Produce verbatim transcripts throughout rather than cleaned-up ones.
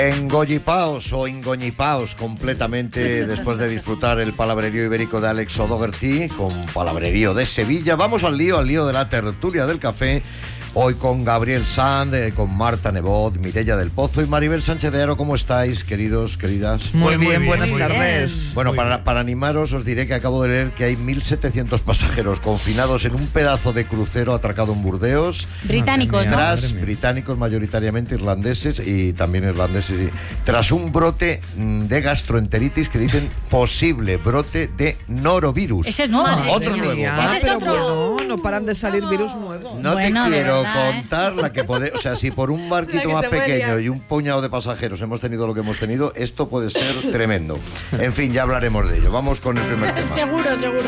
Engollipaos o ingoñipaos completamente después de disfrutar el palabrerío ibérico de Alex O'Doherty con palabrerío de Sevilla. Vamos al lío, al lío de la tertulia del café. Hoy con Gabriel Sanz, eh, con Marta Nebot, Mireia del Pozo y Maribel Sánchez de Haro. ¿Cómo estáis, queridos, queridas? Muy, muy bien, buenas tardes. Bueno, para, para animaros os diré que acabo de leer que hay mil setecientos pasajeros confinados en un pedazo de crucero atracado en Burdeos. Británicos, ¿no? Tras británicos, mayoritariamente irlandeses y también irlandeses. Sí. Tras un brote de gastroenteritis que dicen posible brote de norovirus. Ese es nuevo. Ah, otro nuevo. Ese es pero otro. bueno, no paran de salir virus nuevos. No Bueno, te de quiero verdad, contar ¿eh? la que puede, o sea, si por un barquito más pequeño y un puñado de pasajeros hemos tenido lo que hemos tenido, esto puede ser tremendo. En fin, ya hablaremos de ello. Vamos con el primer tema. Seguro, seguro.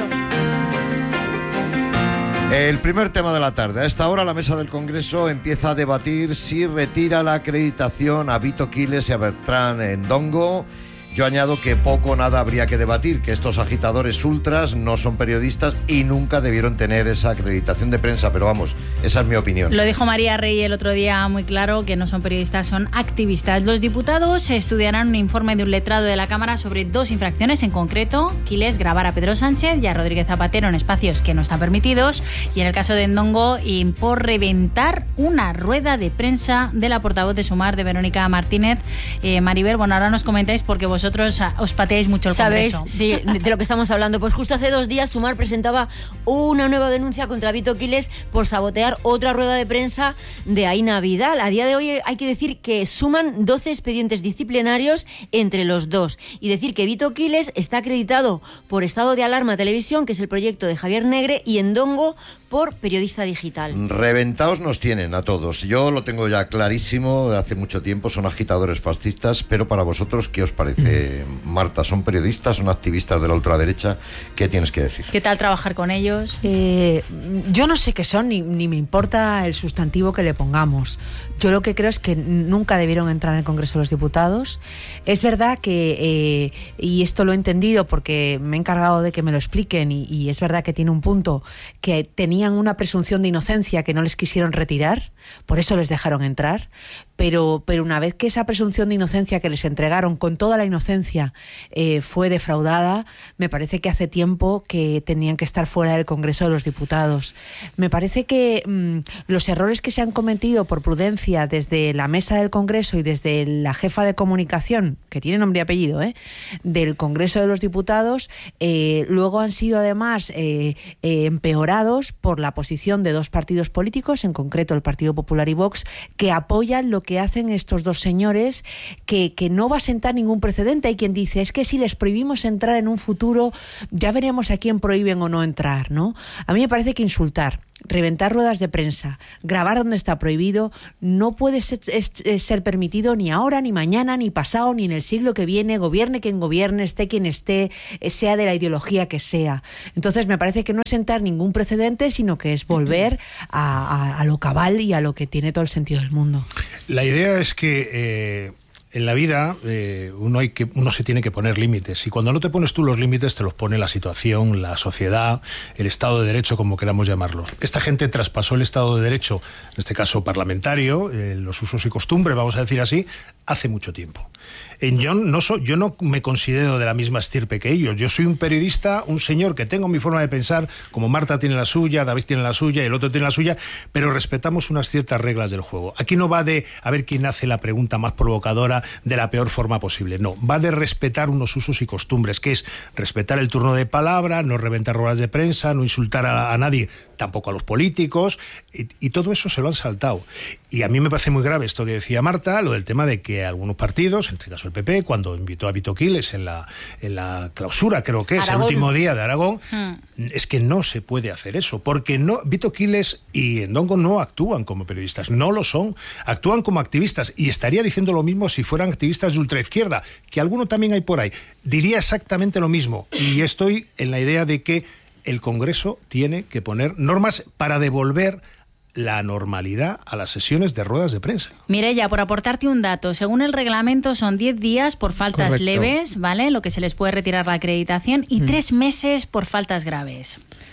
El primer tema de la tarde. A esta hora la mesa del Congreso empieza a debatir si retira la acreditación a Vito Quiles y a Bertrand Ndongo. Yo añado que poco o nada habría que debatir, que estos agitadores ultras no son periodistas y nunca debieron tener esa acreditación de prensa, pero vamos, esa es mi opinión. Lo dijo María Rey el otro día muy claro, que no son periodistas, son activistas. Los diputados estudiarán un informe de un letrado de la Cámara sobre dos infracciones en concreto: Quiles grabar a Pedro Sánchez y a Rodríguez Zapatero en espacios que no están permitidos, y en el caso de Ndongo, por reventar una rueda de prensa de la portavoz de Sumar, de Verónica Martínez. Eh, Maribel, bueno, ahora nos comentáis porque vosotros os pateáis mucho el ¿Sabéis? Congreso. Sí, de lo que estamos hablando. Pues justo hace dos días Sumar presentaba una nueva denuncia contra Vito Quiles por sabotear otra rueda de prensa de Aina Vidal. A día de hoy hay que decir que suman doce expedientes disciplinarios entre los dos, y decir que Vito Quiles está acreditado por Estado de Alarma Televisión, que es el proyecto de Javier Negre, y Ndongo por Periodista Digital. Reventados nos tienen a todos. Yo lo tengo ya clarísimo de hace mucho tiempo, son agitadores fascistas, pero para vosotros, ¿qué os parece, Marta? ¿Son periodistas, son activistas de la ultraderecha? ¿Qué tienes que decir? ¿Qué tal trabajar con ellos? Eh, yo no sé qué son, ni, ni me importa el sustantivo que le pongamos. Yo lo que creo es que nunca debieron entrar en el Congreso de los Diputados. Es verdad que, eh, y esto lo he entendido porque me he encargado de que me lo expliquen, y, y es verdad que tiene un punto, que tenían una presunción de inocencia que no les quisieron retirar, por eso les dejaron entrar, pero, pero una vez que esa presunción de inocencia que les entregaron con toda la inocencia eh, fue defraudada, me parece que hace tiempo que tenían que estar fuera del Congreso de los Diputados. Me parece que mmm, los errores que se han cometido por prudencia desde la mesa del Congreso y desde la jefa de comunicación, que tiene nombre y apellido, ¿eh? del Congreso de los Diputados, eh, luego han sido además eh, eh, empeorados por la posición de dos partidos políticos, en concreto el Partido Popular y Vox, que apoyan lo que hacen estos dos señores, que, que no va a sentar ningún precedente. Hay quien dice, es que si les prohibimos entrar en un futuro, ya veremos a quién prohíben o no entrar, ¿no? A mí me parece que insultar, reventar ruedas de prensa, grabar donde está prohibido, no puede ser, es, es ser permitido ni ahora, ni mañana, ni pasado, ni en el siglo que viene, gobierne quien gobierne, esté quien esté, sea de la ideología que sea. Entonces me parece que no es sentar ningún precedente, sino que es volver a, a, a lo cabal y a lo que tiene todo el sentido del mundo. La idea es que eh, en la vida eh, uno, hay que, uno se tiene que poner límites, y cuando no te pones tú los límites te los pone la situación, la sociedad, el Estado de Derecho, como queramos llamarlo. Esta gente traspasó el Estado de Derecho, en este caso parlamentario, eh, los usos y costumbres, vamos a decir así, hace mucho tiempo. En yo, no so, yo no me considero de la misma estirpe que ellos. Yo soy un periodista, un señor que tengo mi forma de pensar, como Marta tiene la suya, David tiene la suya y el otro tiene la suya, pero respetamos unas ciertas reglas del juego. Aquí no va de a ver quién hace la pregunta más provocadora de la peor forma posible. No, va de respetar unos usos y costumbres, que es respetar el turno de palabra, no reventar ruedas de prensa, no insultar a, a nadie, tampoco a los políticos, y, y todo eso se lo han saltado. Y a mí me parece muy grave esto que decía Marta, lo del tema de que algunos partidos, en este caso el P P, cuando invitó a Vito Quiles en la, en la clausura, creo que es Aragón, el último día de Aragón, hmm. es que no se puede hacer eso, porque no, Vito Quiles y Ndongo no actúan como periodistas, no lo son, actúan como activistas, y estaría diciendo lo mismo si fueran activistas de ultraizquierda, que alguno también hay por ahí, diría exactamente lo mismo, y estoy en la idea de que el Congreso tiene que poner normas para devolver la normalidad a las sesiones de ruedas de prensa. Mireia, por aportarte un dato, según el reglamento son diez días por faltas Correcto. leves, ¿vale? Lo que se les puede retirar la acreditación, y mm. tres meses por faltas graves.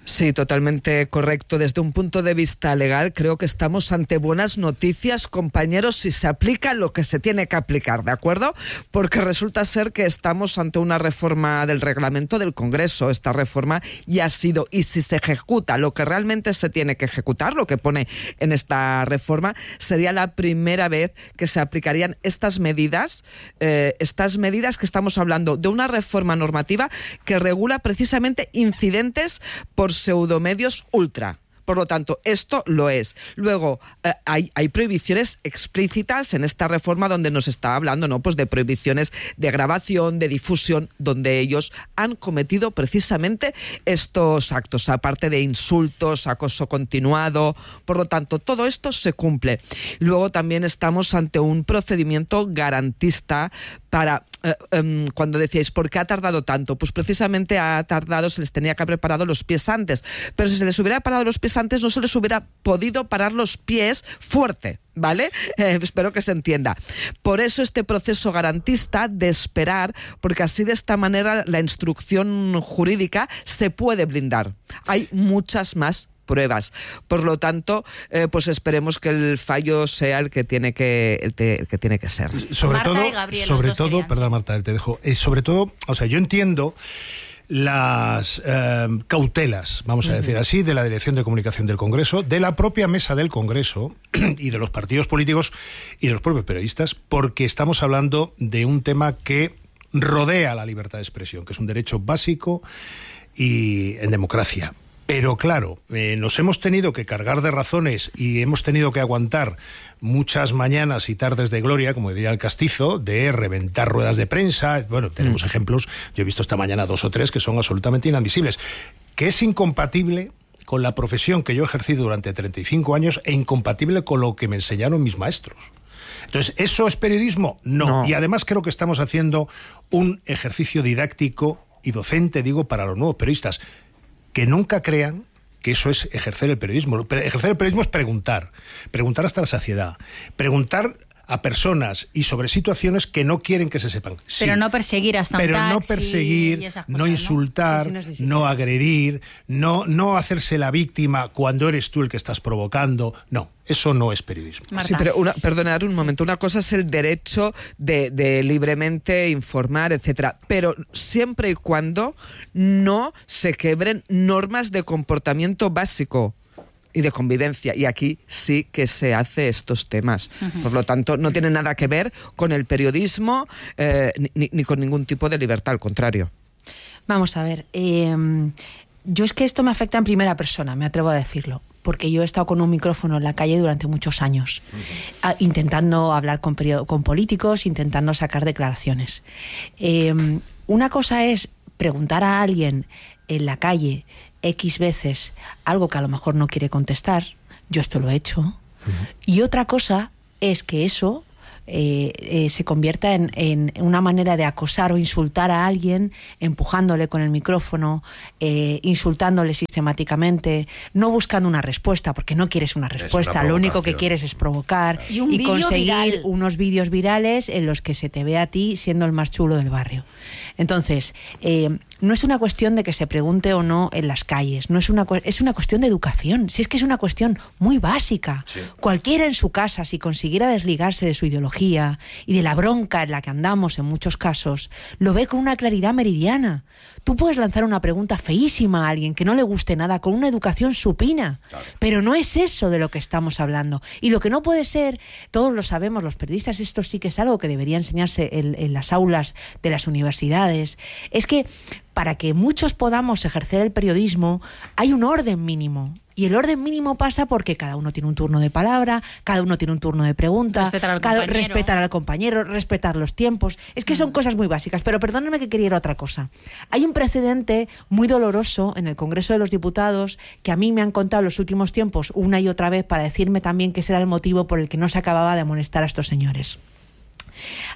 Sí, totalmente correcto. Desde un punto de vista legal, creo que estamos ante buenas noticias, compañeros, si se aplica lo que se tiene que aplicar, ¿de acuerdo? Porque resulta ser que estamos ante una reforma del reglamento del Congreso. Esta reforma ya ha sido, y si se ejecuta lo que realmente se tiene que ejecutar, lo que pone en esta reforma, sería la primera vez que se aplicarían estas medidas, eh, estas medidas que estamos hablando de una reforma normativa que regula precisamente incidentes por pseudomedios ultra. Por lo tanto, esto lo es. Luego, eh, hay, hay prohibiciones explícitas en esta reforma donde nos está hablando, ¿no? Pues de prohibiciones de grabación, de difusión, donde ellos han cometido precisamente estos actos, aparte de insultos, acoso continuado. Por lo tanto, todo esto se cumple. Luego también estamos ante un procedimiento garantista para... Eh, um, cuando decíais, ¿por qué ha tardado tanto? Pues precisamente ha tardado, se les tenía que haber parado los pies antes. Pero si se les hubiera parado los pies antes, no se les hubiera podido parar los pies fuerte, ¿vale? Eh, espero que se entienda. Por eso este proceso garantista de esperar, porque así de esta manera la instrucción jurídica se puede blindar. Hay muchas más pruebas. Por lo tanto, eh, pues esperemos que el fallo sea el que tiene que el, te, el que tiene que ser. Sobre Marta todo, y Gabriel, sobre los dos todo, querían, perdón, sí. Marta, te dejo. Eh, sobre todo, o sea, yo entiendo las eh, cautelas, vamos a decir así, de la Dirección de Comunicación del Congreso, de la propia mesa del Congreso y de los partidos políticos y de los propios periodistas, porque estamos hablando de un tema que rodea la libertad de expresión, que es un derecho básico y en democracia. Pero claro, eh, nos hemos tenido que cargar de razones y hemos tenido que aguantar muchas mañanas y tardes de gloria, como diría el castizo, de reventar ruedas de prensa. Bueno, tenemos mm. ejemplos, yo he visto esta mañana dos o tres que son absolutamente inadmisibles, que es incompatible con la profesión que yo he ejercido durante treinta y cinco años e incompatible con lo que me enseñaron mis maestros. Entonces, ¿eso es periodismo? No. no. Y además creo que estamos haciendo un ejercicio didáctico y docente, digo, para los nuevos periodistas, que nunca crean que eso es ejercer el periodismo. Ejercer el periodismo es preguntar, preguntar hasta la saciedad, preguntar a personas y sobre situaciones que no quieren que se sepan. Sí, pero no perseguir hasta pero un taxi no perseguir, y esas no cosas, insultar, ¿no? no agredir, no, no hacerse la víctima cuando eres tú el que estás provocando. No, eso no es periodismo. Marta. Sí, pero una, perdonad un momento, una cosa es el derecho de, de libremente informar, etcétera, pero siempre y cuando no se quebren normas de comportamiento básico y de convivencia, y aquí sí que se hace estos temas. Uh-huh. Por lo tanto, no tiene nada que ver con el periodismo eh, ni, ni con ningún tipo de libertad, al contrario. Vamos a ver, eh, yo es que esto me afecta en primera persona, me atrevo a decirlo, porque yo he estado con un micrófono en la calle durante muchos años, uh-huh. a, intentando hablar con, con políticos, intentando sacar declaraciones. Eh, una cosa es preguntar a alguien en la calle X veces algo que a lo mejor no quiere contestar, yo esto lo he hecho, uh-huh. y otra cosa es que eso eh, eh, se convierta en, en una manera de acosar o insultar a alguien, empujándole con el micrófono, eh, insultándole sistemáticamente, no buscando una respuesta, porque no quieres una respuesta, una lo único que quieres es provocar y, un y conseguir viral. unos vídeos virales en los que se te ve a ti siendo el más chulo del barrio. Entonces, eh, no es una cuestión de que se pregunte o no en las calles, no es una es una cuestión de educación, si es que es una cuestión muy básica. Sí. Cualquiera en su casa, si consiguiera desligarse de su ideología y de la bronca en la que andamos en muchos casos, lo ve con una claridad meridiana. Tú puedes lanzar una pregunta feísima a alguien que no le guste nada con una educación supina, claro. pero no es eso de lo que estamos hablando. Y lo que no puede ser, todos lo sabemos, los periodistas, esto sí que es algo que debería enseñarse en, en las aulas de las universidades, es que para que muchos podamos ejercer el periodismo hay un orden mínimo. Y el orden mínimo pasa porque cada uno tiene un turno de palabra, cada uno tiene un turno de pregunta, respetar al cada, compañero, respetar al compañero, respetar los tiempos. Es que son cosas muy básicas, pero perdónenme que quería ir a otra cosa. Hay un precedente muy doloroso en el Congreso de los Diputados que a mí me han contado en los últimos tiempos una y otra vez para decirme también que ese era el motivo por el que no se acababa de amonestar a estos señores.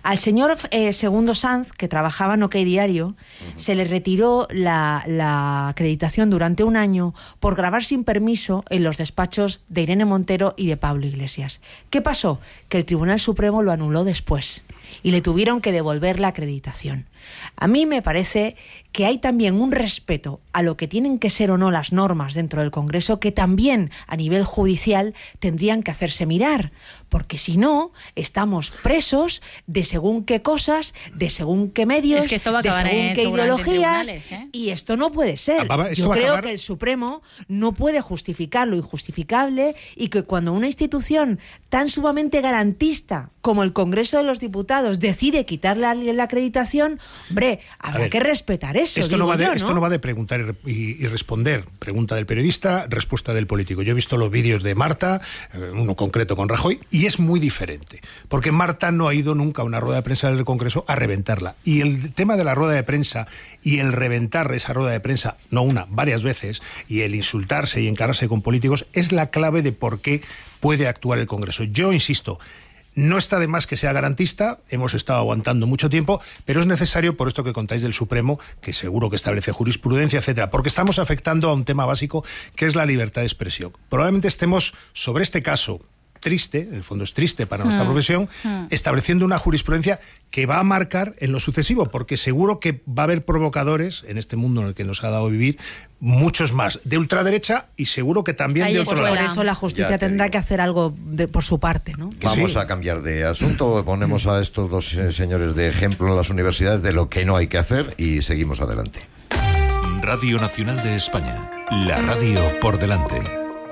Al señor eh, Segundo Sanz, que trabajaba en OK Diario, uh-huh. se le retiró la, la acreditación durante un año por grabar sin permiso en los despachos de Irene Montero y de Pablo Iglesias. ¿Qué pasó? Que el Tribunal Supremo lo anuló después y le tuvieron que devolver la acreditación. A mí me parece que hay también un respeto a lo que tienen que ser o no las normas dentro del Congreso que también a nivel judicial tendrían que hacerse mirar, porque si no estamos presos de según qué cosas, de según qué medios, es que esto va a de acabar según en, qué ideologías, ¿eh? Y esto no puede ser. Ah, va, Yo va creo acabar... que el Supremo no puede justificar lo injustificable y que cuando una institución tan sumamente garantista como el Congreso de los Diputados decide quitarle a alguien la acreditación, hombre, habrá ver, que respetar eso. Esto, no va, de, yo, ¿no? esto no va de preguntar y, y responder. Pregunta del periodista, respuesta del político. Yo he visto los vídeos de Marta, uno concreto con Rajoy, y es muy diferente. Porque Marta no ha ido nunca a una rueda de prensa del Congreso a reventarla. Y el tema de la rueda de prensa y el reventar esa rueda de prensa, no una, varias veces, y el insultarse y encararse con políticos, es la clave de por qué puede actuar el Congreso. Yo insisto, no está de más que sea garantista, hemos estado aguantando mucho tiempo, pero es necesario, por esto que contáis del Supremo, que seguro que establece jurisprudencia, etcétera, porque estamos afectando a un tema básico que es la libertad de expresión. Probablemente estemos sobre este caso triste, en el fondo es triste para nuestra mm. profesión, mm. estableciendo una jurisprudencia que va a marcar en lo sucesivo, porque seguro que va a haber provocadores en este mundo en el que nos ha dado vivir, muchos más, de ultraderecha y seguro que también Ahí de otro lado. Por eso la justicia tendrá digo. que hacer algo de, por su parte, ¿no? Vamos sí. a cambiar de asunto, ponemos a estos dos señores de ejemplo en las universidades de lo que no hay que hacer y seguimos adelante. Radio Nacional de España, la radio por delante.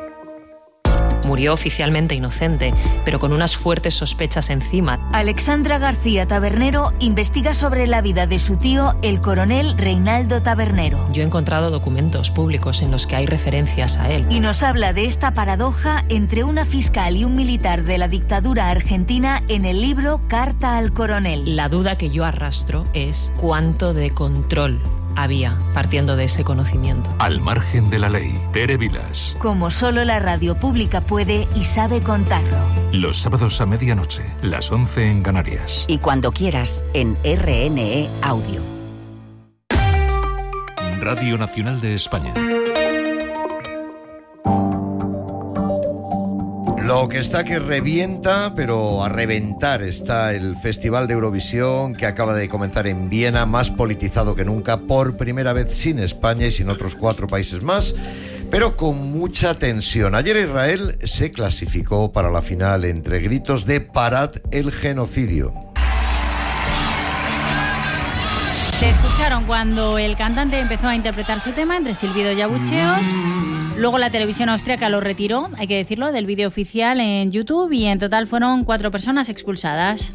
Murió oficialmente inocente, pero con unas fuertes sospechas encima. Alexandra García Tabernero investiga sobre la vida de su tío, el coronel Reinaldo Tabernero. Yo he encontrado documentos públicos en los que hay referencias a él. Y nos habla de esta paradoja entre una fiscal y un militar de la dictadura argentina en el libro Carta al Coronel. La duda que yo arrastro es cuánto de control había partiendo de ese conocimiento. Al margen de la ley, Tere Vilas. Como solo la radio pública puede y sabe contarlo. Los sábados a medianoche, las once en Canarias. Y cuando quieras, en R N E Audio. Radio Nacional de España. Lo que está que revienta, pero a reventar está el Festival de Eurovisión que acaba de comenzar en Viena, más politizado que nunca, por primera vez sin España y sin otros cuatro países más, pero con mucha tensión. Ayer Israel se clasificó para la final entre gritos de "parad el genocidio". Se escucharon cuando el cantante empezó a interpretar su tema entre silbidos y abucheos. Luego la televisión austríaca lo retiró, hay que decirlo, del vídeo oficial en YouTube y en total fueron cuatro personas expulsadas.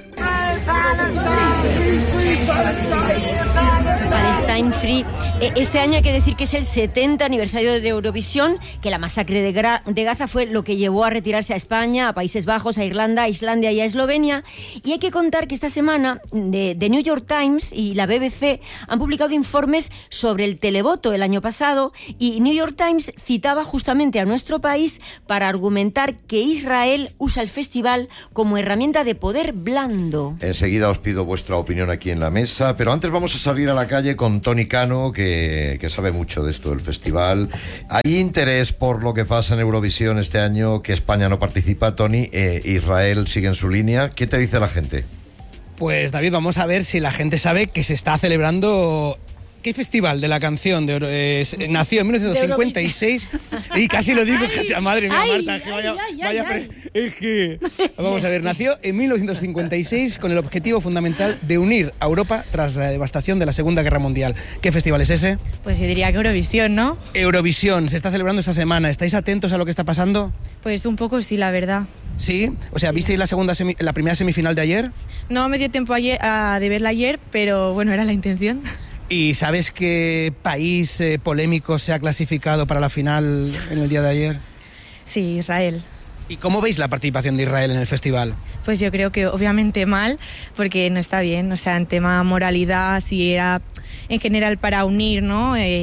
Palestine Free. Este año hay que decir que es el setenta aniversario de Eurovisión, que la masacre de, Gra- de Gaza fue lo que llevó a retirarse a España, a Países Bajos, a Irlanda, a Islandia y a Eslovenia. Y hay que contar que esta semana The New York Times y la B B C han publicado informes sobre el televoto el año pasado y New York Times citaba justamente a nuestro país para argumentar que Israel usa el festival como herramienta de poder blando. Enseguida os pido vuestra opinión aquí en la mesa, pero antes vamos a salir a la calle con Tony Cano, que, que sabe mucho de esto del festival. ¿Hay interés por lo que pasa en Eurovisión este año, que España no participa, Tony? Eh, Israel sigue en su línea. ¿Qué te dice la gente? Pues David, vamos a ver si la gente sabe que se está celebrando... ¿Qué festival de la canción? De, eh, nació en mil novecientos cincuenta y seis y casi lo digo, casi, madre mía, ay, Marta, que ay, vaya, ay, vaya ay, pre- es que vamos a ver, nació en mil novecientos cincuenta y seis con el objetivo fundamental de unir a Europa tras la devastación de la Segunda Guerra Mundial. ¿Qué festival es ese? Pues yo diría que Eurovisión, ¿no? Eurovisión, se está celebrando esta semana. ¿Estáis atentos a lo que está pasando? Pues un poco sí, la verdad. ¿Sí? O sea, ¿visteis la segunda semi- la primera semifinal de ayer? No me dio tiempo ayer, a, de verla ayer, pero bueno, era la intención. ¿Y sabes qué país eh, polémico se ha clasificado para la final en el día de ayer? Sí, Israel. ¿Y cómo veis la participación de Israel en el festival? Pues yo creo que obviamente mal, porque no está bien, o sea, en tema moralidad, si era en general para unir, ¿no? Eh,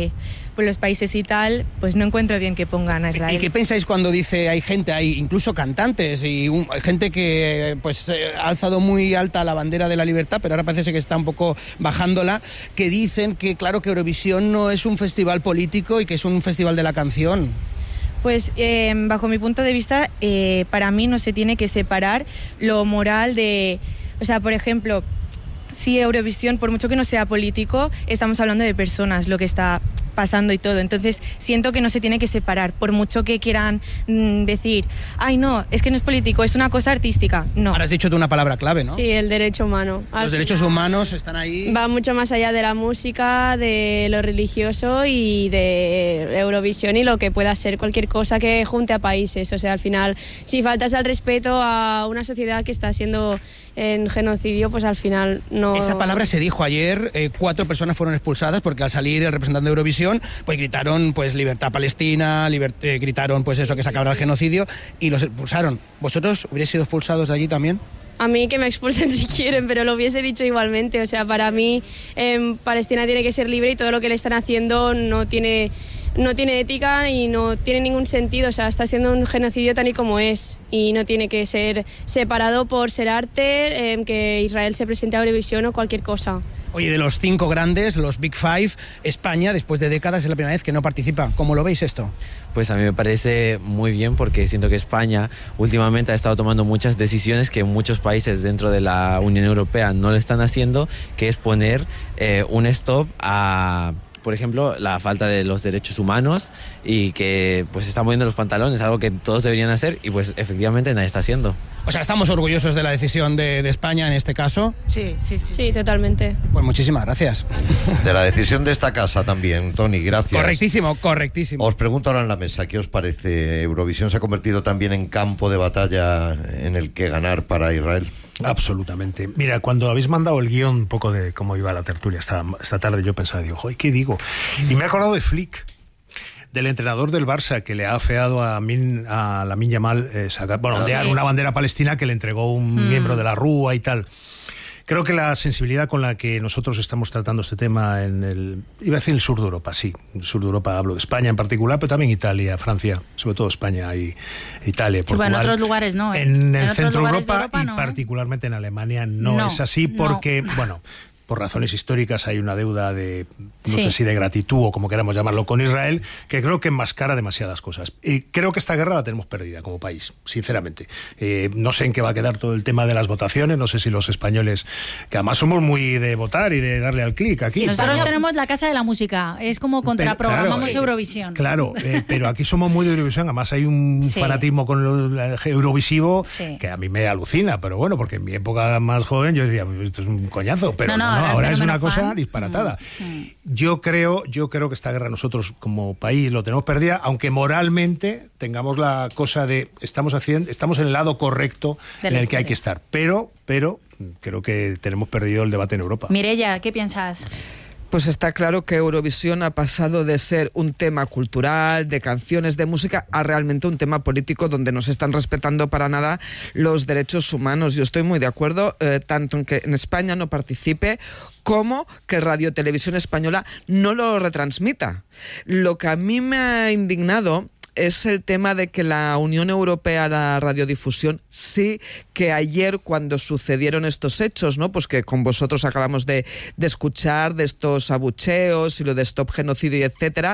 por los países y tal, pues no encuentro bien que pongan a Israel. ¿Y qué pensáis cuando dice hay gente, hay incluso cantantes y un, hay gente que pues eh, ha alzado muy alta la bandera de la libertad, pero ahora parece que está un poco bajándola, que dicen que claro que Eurovisión no es un festival político y que es un festival de la canción? Pues eh, bajo mi punto de vista, eh, para mí no se tiene que separar lo moral de... O sea, por ejemplo, si Eurovisión, por mucho que no sea político, estamos hablando de personas, lo que está pasando y todo. Entonces, siento que no se tiene que separar, por mucho que quieran mmm, decir, ay, no, es que no es político, es una cosa artística. No. Ahora has dicho tú una palabra clave, ¿no? Sí, el derecho humano. Al Los derechos humanos están ahí. Va mucho más allá de la música, de lo religioso y de Eurovisión y lo que pueda ser cualquier cosa que junte a países. O sea, al final, si faltas al respeto a una sociedad que está siendo en genocidio, pues al final no... Esa palabra se dijo ayer, eh, cuatro personas fueron expulsadas porque al salir el representante de Eurovisión pues gritaron pues libertad palestina, liber- eh, gritaron pues eso, que se acabara el genocidio y los expulsaron. ¿Vosotros hubierais sido expulsados de allí también? A mí que me expulsen si quieren, pero lo hubiese dicho igualmente. O sea, para mí eh, Palestina tiene que ser libre y todo lo que le están haciendo no tiene... no tiene ética y no tiene ningún sentido, o sea, está haciendo un genocidio tal y como es y no tiene que ser separado por ser arte, eh, que Israel se presente a Eurovisión o cualquier cosa. Oye, de los cinco grandes, los Big Five, España, después de décadas, es la primera vez que no participa. ¿Cómo lo veis esto? Pues a mí me parece muy bien porque siento que España últimamente ha estado tomando muchas decisiones que muchos países dentro de la Unión Europea no lo están haciendo, que es poner eh, un stop a... por ejemplo, la falta de los derechos humanos y que pues están poniendo los pantalones, algo que todos deberían hacer y pues efectivamente nadie está haciendo. O sea, ¿estamos orgullosos de la decisión de, de España en este caso? Sí, sí, sí. Sí, totalmente. Pues muchísimas gracias. De la decisión de esta casa también, Tony, gracias. Correctísimo, correctísimo. Os pregunto ahora en la mesa, ¿qué os parece? ¿Eurovisión se ha convertido también en campo de batalla en el que ganar para Israel? Absolutamente. Mira, cuando habéis mandado el guión un poco de cómo iba la tertulia esta, esta tarde, yo pensaba, digo, joder, ¿qué digo? Y me he acordado de Flick, del entrenador del Barça, que le ha afeado a, Min, a Lamine Yamal eh, sacar, bueno, ondear una bandera palestina que le entregó un mm. miembro de la Rúa y tal. Creo que la sensibilidad con la que nosotros estamos tratando este tema en el, iba a decir el sur de Europa, sí, el sur de Europa, hablo de España en particular, pero también Italia, Francia, sobre todo España y Italia, Portugal. Sí, bueno, en otros lugares no. ¿eh? En el en centro de Europa, Europa y no, particularmente en Alemania no, no es así porque, no. bueno... por razones históricas hay una deuda de, no sí. sé si de gratitud o como queramos llamarlo, con Israel, que creo que enmascara demasiadas cosas. Y creo que esta guerra la tenemos perdida como país, sinceramente. Eh, no sé en qué va a quedar todo el tema de las votaciones, no sé si los españoles, que además somos muy de votar y de darle al clic aquí. Sí, nosotros pero, tenemos la Casa de la Música, es como contraprogramamos claro, Eurovisión. Claro, eh, pero aquí somos muy de Eurovisión, además hay un sí. fanatismo con el Eurovisivo sí. que a mí me alucina, pero bueno, porque en mi época más joven yo decía, esto es un coñazo, pero no, no, no ahora es una cosa disparatada. Mm. Yo creo, yo creo que esta guerra nosotros como país lo tenemos perdida, aunque moralmente tengamos la cosa de estamos haciendo, estamos en el lado correcto de en el que hay que estar, pero, pero creo que tenemos perdido el debate en Europa. Mireia, ¿qué piensas? Pues está claro que Eurovisión ha pasado de ser un tema cultural, de canciones, de música, a realmente un tema político donde no se están respetando para nada los derechos humanos. Yo estoy muy de acuerdo, eh, tanto en que en España no participe, como que Radio Televisión Española no lo retransmita. Lo que a mí me ha indignado es el tema de que la Unión Europea, la radiodifusión, sí que ayer cuando sucedieron estos hechos, ¿no? Pues que con vosotros acabamos de, de escuchar de estos abucheos y lo de Stop Genocidio y etcétera,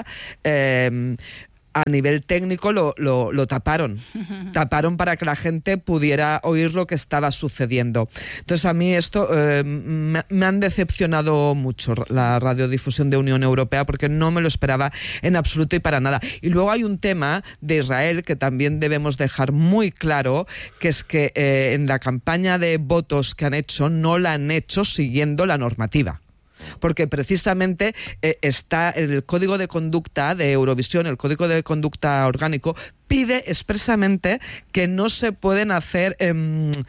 eh, a nivel técnico lo, lo, lo taparon. Taparon para que la gente pudiera oír lo que estaba sucediendo. Entonces a mí esto eh, me, me han decepcionado mucho la radiodifusión de Unión Europea porque no me lo esperaba en absoluto y para nada. Y luego hay un tema de Israel que también debemos dejar muy claro, que es que eh, en la campaña de votos que han hecho no la han hecho siguiendo la normativa. Porque precisamente eh, está en el código de conducta de Eurovisión, el código de conducta orgánico, pide expresamente que no se pueden hacer eh,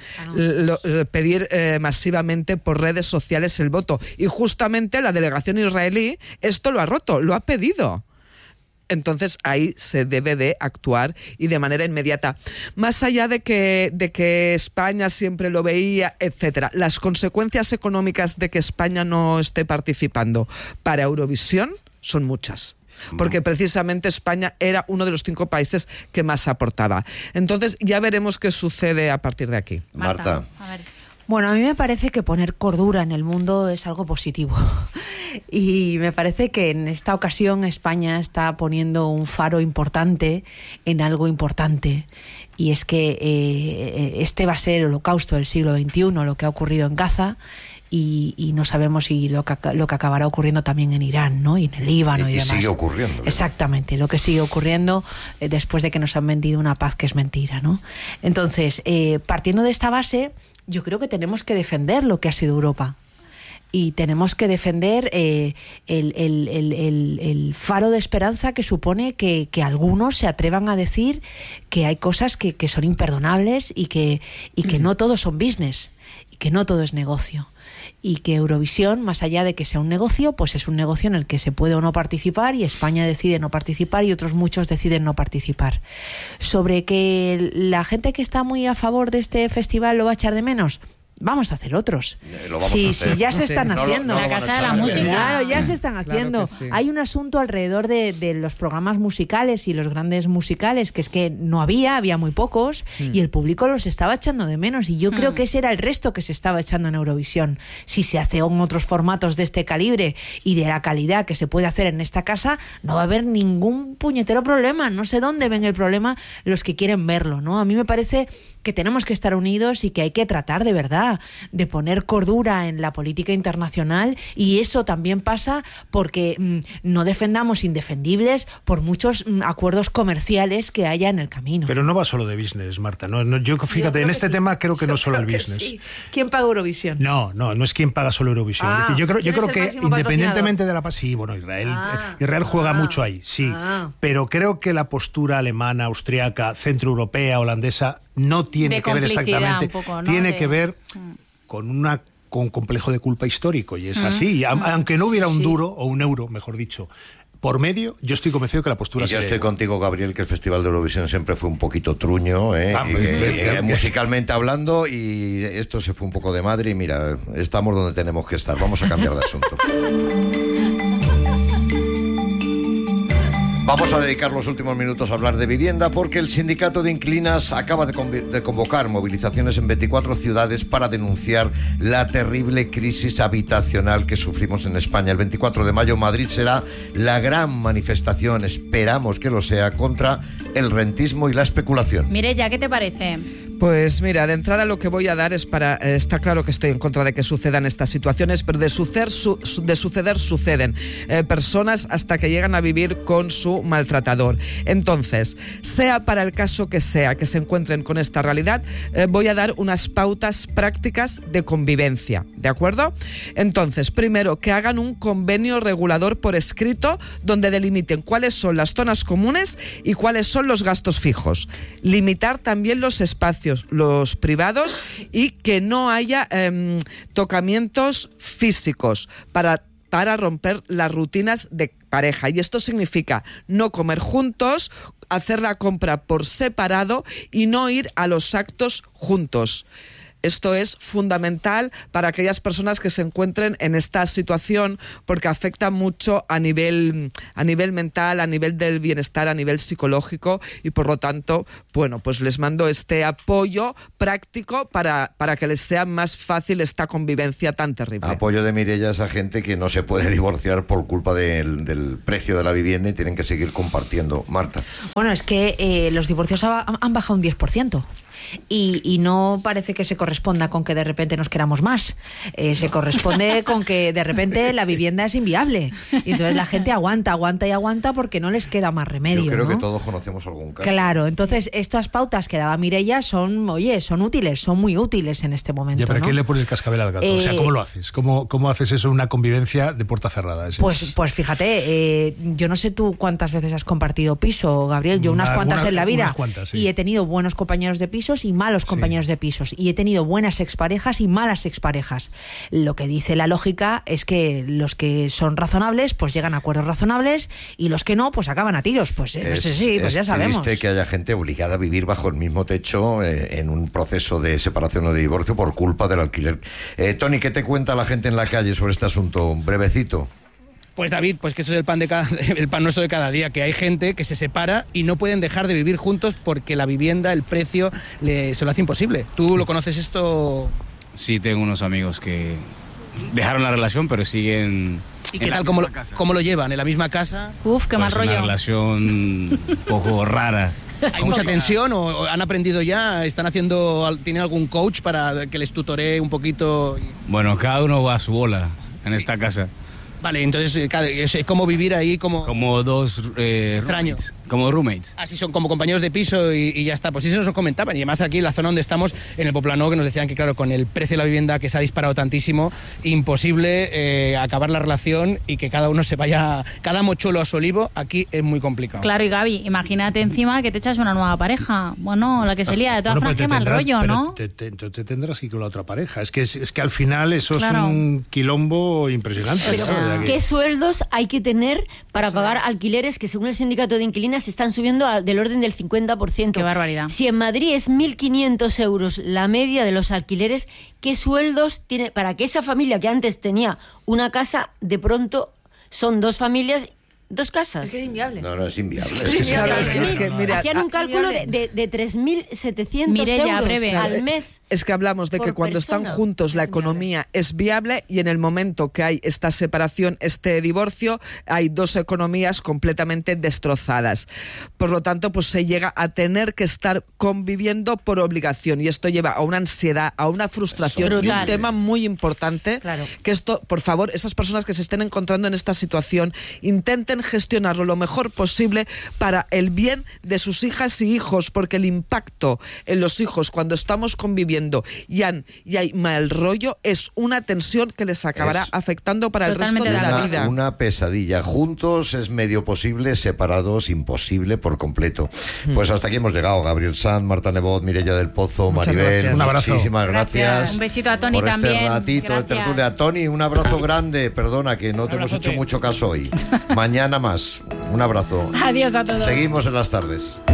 lo, pedir eh, masivamente por redes sociales el voto. Y justamente la delegación israelí esto lo ha roto, lo ha pedido. Entonces ahí se debe de actuar y de manera inmediata. Más allá de que, de que España siempre lo veía, etcétera, las consecuencias económicas de que España no esté participando para Eurovisión son muchas. porque precisamente España era uno de los cinco países que más aportaba. Entonces ya veremos qué sucede a partir de aquí. Marta. A ver. Bueno, a mí me parece que poner cordura en el mundo es algo positivo. Y me parece que en esta ocasión España está poniendo un faro importante en algo importante. Y es que eh, este va a ser el holocausto del siglo veintiuno, lo que ha ocurrido en Gaza. Y, y no sabemos si lo que, lo que acabará ocurriendo también en Irán, ¿no? Y en el Líbano y, y, y demás. sigue ocurriendo. ¿verdad? Exactamente, lo que sigue ocurriendo eh, después de que nos han vendido una paz que es mentira, ¿no? Entonces, eh, partiendo de esta base, yo creo que tenemos que defender lo que ha sido Europa. Y tenemos que defender eh, el, el, el, el, el faro de esperanza que supone que, que algunos se atrevan a decir que hay cosas que, que son imperdonables y que, y que no todo son business, y que no todo es negocio. Y que Eurovisión, más allá de que sea un negocio, pues es un negocio en el que se puede o no participar, y España decide no participar y otros muchos deciden no participar. Sobre que la gente que está muy a favor de este festival lo va a echar de menos, vamos a hacer otros. Eh, lo vamos sí, a hacer. sí, ya se están no, haciendo. No, no la Casa de la Música. Claro, ya se están haciendo. Claro que sí. Hay un asunto alrededor de, de los programas musicales y los grandes musicales, que es que no había, había muy pocos, mm. y el público los estaba echando de menos. Y yo mm. creo que ese era el resto que se estaba echando en Eurovisión. Si se hace en otros formatos de este calibre y de la calidad que se puede hacer en esta casa, no va a haber ningún puñetero problema. No sé dónde ven el problema los que quieren verlo, ¿no? A mí me parece que tenemos que estar unidos y que hay que tratar de verdad de poner cordura en la política internacional, y eso también pasa porque mmm, no defendamos indefendibles por muchos mmm, acuerdos comerciales que haya en el camino. Pero no va solo de business, Marta. No, no, yo fíjate, yo en este sí. tema creo que yo no solo el business. Sí. ¿Quién paga Eurovisión? No, no, no es quién paga solo Eurovisión. Ah, es decir, yo creo, yo creo que independientemente de la paz, sí, bueno, Israel, ah, Israel juega ah, mucho ahí, sí, ah. pero creo que la postura alemana, austriaca, centroeuropea, holandesa no tiene de que ver exactamente, un poco, ¿no? tiene de... que ver con una con un complejo de culpa histórico, y es mm. así. Y a, aunque no hubiera sí, un sí. duro o un euro, mejor dicho, por medio, yo estoy convencido que la postura... Y yo se estoy contigo, Gabriel, que el Festival de Eurovisión siempre fue un poquito truño, ¿eh? Ah, y pues, que, bien, eh, musicalmente hablando, y esto se fue un poco de madre, y mira, estamos donde tenemos que estar. Vamos a cambiar de asunto. Vamos a dedicar los últimos minutos a hablar de vivienda, porque el sindicato de inquilinas acaba de, conv- de convocar movilizaciones en veinticuatro ciudades para denunciar la terrible crisis habitacional que sufrimos en España. El veinticuatro de mayo Madrid será la gran manifestación, esperamos que lo sea, contra el rentismo y la especulación. Mireia, ¿qué te parece? Pues mira, de entrada lo que voy a dar es para... Eh, está claro que estoy en contra de que sucedan estas situaciones, pero de suceder, su, de suceder suceden. Eh, personas hasta que llegan a vivir con su maltratador. Entonces, sea para el caso que sea que se encuentren con esta realidad, eh, voy a dar unas pautas prácticas de convivencia, ¿de acuerdo? Entonces, primero, que hagan un convenio regulador por escrito donde delimiten cuáles son las zonas comunes y cuáles son los gastos fijos. Limitar también los espacios, los privados, y que no haya eh, tocamientos físicos para para romper las rutinas de pareja. Y esto significa no comer juntos, hacer la compra por separado y no ir a los actos juntos. Esto es fundamental para aquellas personas que se encuentren en esta situación, porque afecta mucho a nivel, a nivel mental, a nivel del bienestar, a nivel psicológico, y por lo tanto, bueno, pues les mando este apoyo práctico para, para que les sea más fácil esta convivencia tan terrible. Apoyo de Mireia a esa gente que no se puede divorciar por culpa del, del precio de la vivienda y tienen que seguir compartiendo. Marta. Bueno, es que eh, los divorcios ha, han bajado un diez por ciento. Y, y no parece que se corresponda con que de repente nos queramos más. Eh, se corresponde con que de repente la vivienda es inviable. Y entonces la gente aguanta, aguanta y aguanta porque no les queda más remedio. Yo creo ¿no? que todos conocemos algún caso. Claro, entonces estas pautas que daba Mireia son, oye, son útiles, son muy útiles en este momento. Ya, pero ¿no? ¿quién le pone el cascabel al gato? Eh, o sea, ¿cómo lo haces? ¿Cómo, cómo haces eso, una convivencia de puerta cerrada? Ese pues, es... pues fíjate, eh, yo no sé tú cuántas veces has compartido piso, Gabriel, yo unas Alguna, cuantas en la vida. Unas cuantas, sí. Y he tenido buenos compañeros de pisos y malos compañeros sí. de pisos. Y he tenido buenas exparejas y malas exparejas. Lo que dice la lógica es que los que son razonables, pues llegan a acuerdos razonables, y los que no, pues acaban a tiros. Pues, eh, es, pues sí, pues es ya sabemos. Es triste que haya gente obligada a vivir bajo el mismo techo eh, en un proceso de separación o de divorcio por culpa del alquiler. Eh, Tony, ¿qué te cuenta la gente en la calle sobre este asunto? Brevecito. Pues David, pues que eso es el pan de cada, el pan nuestro de cada día, que hay gente que se separa y no pueden dejar de vivir juntos porque la vivienda, el precio, le, se lo hace imposible. ¿Tú lo conoces esto? Sí, tengo unos amigos que dejaron la relación, pero siguen... ¿Y qué tal? ¿Cómo lo, ¿Cómo lo llevan? ¿En la misma casa? Uf, qué Pues mal rollo. una relación un poco rara. ¿Hay mucha tensión o, o han aprendido ya? ¿Están haciendo, tienen algún coach para que les tutoree un poquito? Bueno, cada uno va a su bola en Sí. esta casa. Vale, entonces es como vivir ahí como... Como dos eh, Extraños. roommates. Como roommates. Así son como compañeros de piso y, y ya está. Pues eso nos comentaban. Y además aquí en la zona donde estamos, en el Poplano, que nos decían que claro, con el precio de la vivienda que se ha disparado tantísimo, imposible eh, acabar la relación y que cada uno se vaya, cada mochuelo a su olivo, aquí es muy complicado. Claro, y Gaby, imagínate encima que te echas una nueva pareja. Bueno, la que se lía. De todas Bueno, formas, pues qué mal tendrás- rollo, pero ¿no? Te, te- te- te tendrás que ir con la otra pareja. Es que, es, es que al final eso Claro. es un quilombo impresionante. Pero, ¿sabes? O sea que- ¿qué sueldos hay que tener para pagar alquileres que según el sindicato de inquilinas están subiendo a- del orden del cincuenta por ciento? Qué barbaridad. Si en Madrid es mil quinientos euros la media de los alquileres, ¿qué sueldos tiene para que esa familia que antes tenía una casa, de pronto son dos familias, dos casas? Es que es inviable. No, no, es inviable. Es Es que que se Claro, acaba es que- de- es que, mira, Hacían un ah, cálculo de, de, de tres mil setecientos Mireia, euros breve. al mes. Es que hablamos de que por cuando están persona. juntos la economía es viable y en el momento que hay esta separación, este divorcio, hay dos economías completamente destrozadas. Por lo tanto, pues se llega a tener que estar conviviendo por obligación y esto lleva a una ansiedad, a una frustración Eso, y un brutal. tema muy importante, Claro. que esto, por favor, esas personas que se estén encontrando en esta situación, intenten gestionarlo lo mejor posible para el bien de sus hijas y hijos, porque el impacto en los hijos cuando estamos conviviendo y, han- y hay mal rollo es una tensión que les acabará Es afectando para el resto Totalmente de de la acuerdo. vida. Una, una pesadilla. Juntos es medio posible, separados imposible por completo. Pues hasta aquí hemos llegado. Gabriel Sanz, Marta Nebot, Mireia del Pozo, Muchas Maribel. gracias. Un abrazo. Muchísimas gracias. Gracias. Un besito a Toni por también. Este ratito de Gracias. tertulia. Toni, un abrazo grande. Perdona que no te hemos abrazote. hecho mucho caso hoy. Mañana más. Un abrazo. Adiós a todos. Seguimos en las tardes.